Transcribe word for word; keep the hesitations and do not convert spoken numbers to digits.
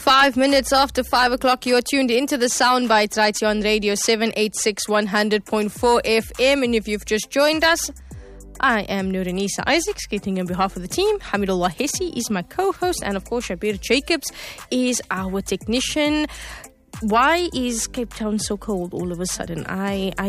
Five minutes after five o'clock, you're tuned into the Soundbites right here on Radio seven eighty-six one hundred point four F M. And if you've just joined us, I am Nuranisa Isaacs, getting on behalf of the team. Hamidullah Hessi is my co-host, and of course Shabir Jacobs is our technician. Why is Cape Town so cold all of a sudden? I, I